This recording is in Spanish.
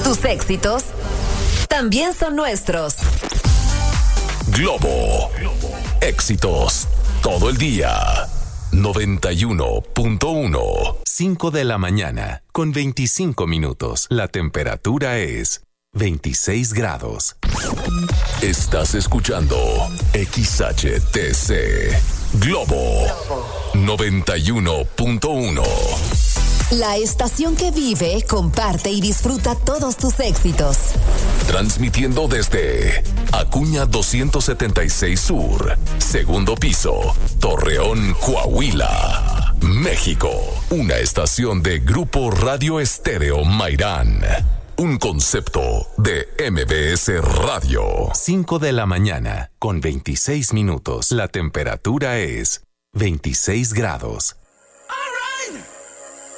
Tus éxitos también son nuestros. Globo. Éxitos todo el día. 91.1. 5 de la mañana, con 25 minutos. La temperatura es 26 grados. Estás escuchando XHTC. Globo 91.1. La estación que vive, comparte y disfruta todos tus éxitos. Transmitiendo desde Acuña 276 Sur, segundo piso, Torreón, Coahuila, México. Una estación de Grupo Radio Estéreo Mairán. Un concepto de MBS Radio. 5 de la mañana, con 26 minutos. La temperatura es 26 grados.